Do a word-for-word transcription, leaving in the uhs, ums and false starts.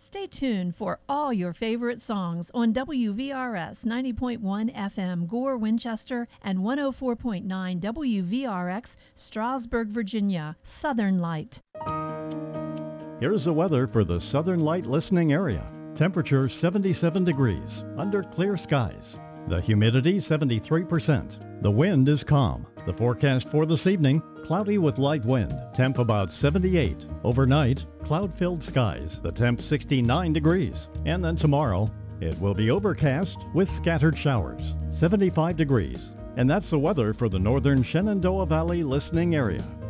Stay tuned for all your favorite songs on W V R S ninety point one F M Gore, Winchester, and one oh four point nine W V R X Strasburg, Virginia. Southern Light. Here's the weather for the Southern Light listening area. Temperature seventy-seven degrees, under clear skies. The humidity seventy-three percent. The wind is calm. The forecast for this evening, cloudy with light wind. Temp about seventy-eight. Overnight, cloud-filled skies. The temp sixty-nine degrees. And then tomorrow, it will be overcast with scattered showers. seventy-five degrees. And that's the weather for the northern Shenandoah Valley listening area.